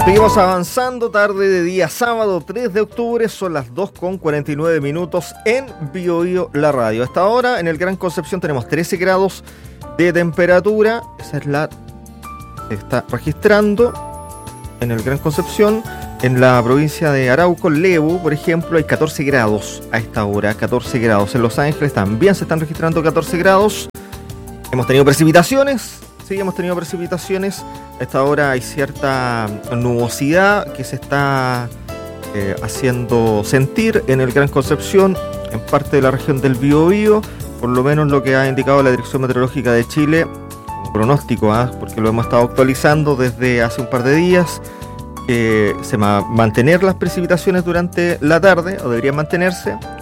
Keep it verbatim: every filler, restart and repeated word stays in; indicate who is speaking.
Speaker 1: Seguimos avanzando, tarde de día sábado tres de octubre, son las dos con cuarenta y nueve minutos en Bio Bio La Radio. Hasta ahora en el Gran Concepción tenemos trece grados de temperatura, esa es la que está registrando en el Gran Concepción. En la provincia de Arauco, Lebu, por ejemplo, hay catorce grados a esta hora, catorce grados. En Los Ángeles también se están registrando catorce grados. Hemos tenido precipitaciones. Sí, hemos tenido precipitaciones. A esta hora hay cierta nubosidad que se está eh, haciendo sentir en el Gran Concepción, en parte de la región del Biobío, por lo menos lo que ha indicado la Dirección Meteorológica de Chile como pronóstico, ¿eh? Porque lo hemos estado actualizando desde hace un par de días. Eh, se va a mantener las precipitaciones durante la tarde, o deberían mantenerse,